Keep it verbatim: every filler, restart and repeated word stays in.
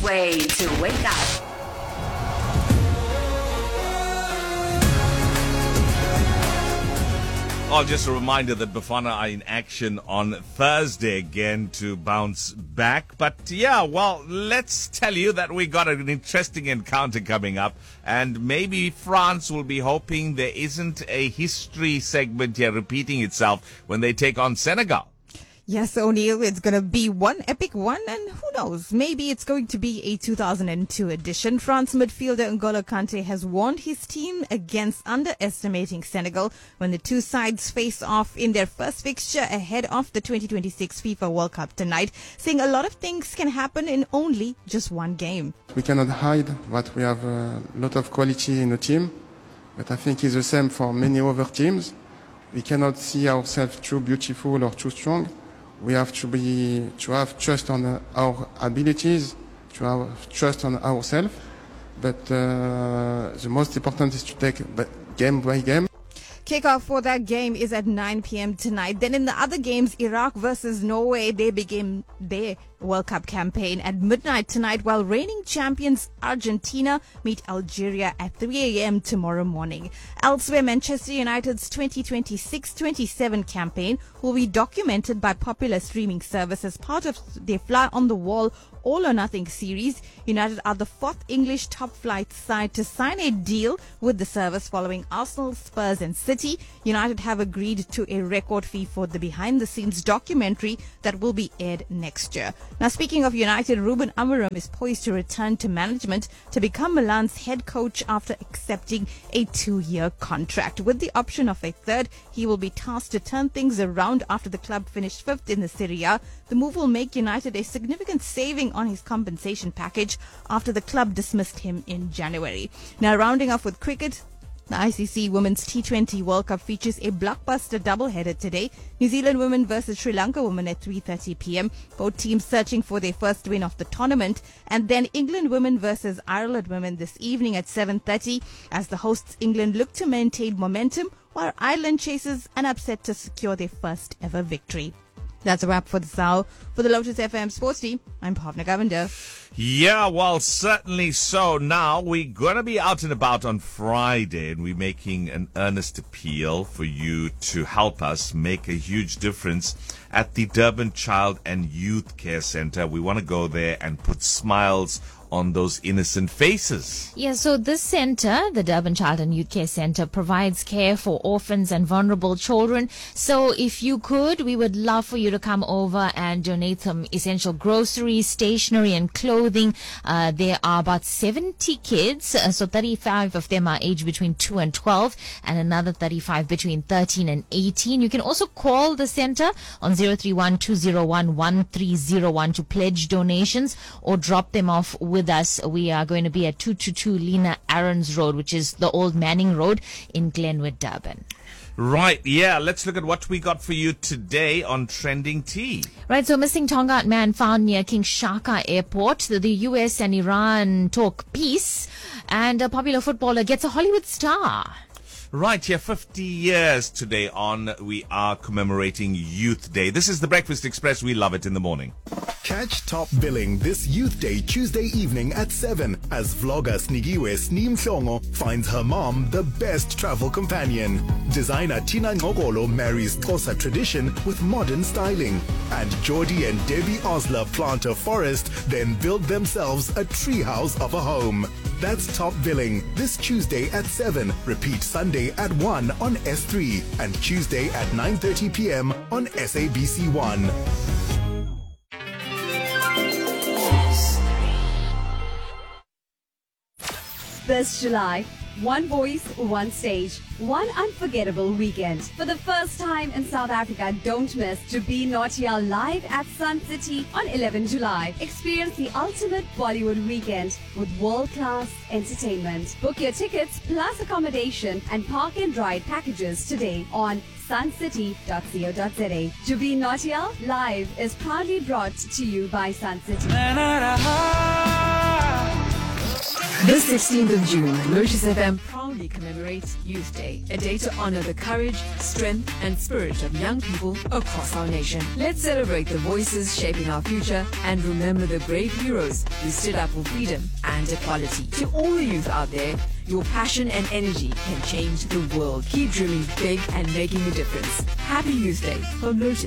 way to wake up. Oh, just a reminder that Bafana are in action on Thursday again to bounce back. But yeah, well, let's tell you that we got an interesting encounter coming up. And maybe France will be hoping there isn't a history segment here repeating itself when they take on Senegal. Yes, O'Neill, it's going to be one epic one, and who knows, maybe it's going to be a two thousand two edition. France midfielder N'Golo Kante has warned his team against underestimating Senegal when the two sides face off in their first fixture ahead of the twenty twenty-six FIFA World Cup tonight, saying a lot of things can happen in only just one game. We cannot hide that we have a lot of quality in the team, but I think it's the same for many other teams. We cannot see ourselves too beautiful or too strong. We have to be to have trust on uh, our abilities, to have trust on ourselves. But uh, the most important is to take game by game. Kickoff for that game is at nine p.m. tonight. Then in the other games, Iraq versus Norway, they begin their World Cup campaign at midnight tonight, while reigning champions Argentina meet Algeria at three a.m. tomorrow morning. Elsewhere, Manchester United's twenty twenty-six twenty-seven campaign will be documented by popular streaming service as part of their Fly on the Wall All or Nothing series. United are the fourth English top flight side to sign a deal with the service following Arsenal, Spurs and City. United have agreed to a record fee for the behind-the-scenes documentary that will be aired next year. Now, speaking of United, Ruben Amorim is poised to return to management to become Milan's head coach after accepting a two-year contract. With the option of a third, he will be tasked to turn things around after the club finished fifth in the Serie A. The move will make United a significant saving on his compensation package after the club dismissed him in January. Now, rounding off with cricket, the I C C Women's T twenty World Cup features a blockbuster doubleheader today. New Zealand women versus Sri Lanka women at three thirty p.m. Both teams searching for their first win of the tournament. And then England women versus Ireland women this evening at seven thirty as the hosts England look to maintain momentum while Ireland chases an upset to secure their first ever victory. That's a wrap for this hour. For the Lotus F M Sports Team, I'm Bhavna Govender. Yeah, well, certainly so. Now, we're going to be out and about on Friday, and we're making an earnest appeal for you to help us make a huge difference at the Durban Child and Youth Care Center. We want to go there and put smiles on those innocent faces. Yeah, so this center, the Durban Child and Youth Care Center, provides care for orphans and vulnerable children. So if you could, we would love for you to come over and donate some essential groceries, stationery and clothing. Uh, there are about seventy kids, uh, so thirty-five of them are aged between two and twelve, and another thirty-five between thirteen and eighteen. You can also call the center on zero three one, two zero one, one three zero one to pledge donations or drop them off with With us. We are going to be at two twenty-two Lena Aarons Road, which is the old Manning Road in Glenwood, Durban. Right, yeah, let's look at what we got for you today on Trending Tea. Right, so missing Tonga man found near King Shaka Airport. The, the U S and Iran talk peace, and a popular footballer gets a Hollywood star. Right, here, fifty years today on, we are commemorating Youth Day. This is the Breakfast Express. We love it in the morning. Catch Top Billing this Youth Day Tuesday evening at seven as vlogger Snigiwe Sneem Hlongo finds her mom the best travel companion. Designer Tina Ngogolo marries Xhosa tradition with modern styling. And Geordie and Debbie Osler plant a forest, then build themselves a treehouse of a home. That's Top Billing this Tuesday at seven. Repeat Sunday at one on S three and Tuesday at nine thirty p.m. on S A B C one. This July, one voice, one stage, one unforgettable weekend. For the first time in South Africa, don't miss Jubi Nautiyal live at Sun City on eleventh July. Experience the ultimate Bollywood weekend with world-class entertainment. Book your tickets plus accommodation and park and ride packages today on sun city dot co dot za. Jubi Nautiyal live is proudly brought to you by Sun City. The sixteenth of June, Lotus F M proudly commemorates Youth Day, a day to honor the courage, strength, and spirit of young people across our nation. Let's celebrate the voices shaping our future and remember the brave heroes who stood up for freedom and equality. To all the youth out there, your passion and energy can change the world. Keep dreaming big and making a difference. Happy Youth Day from Lotus.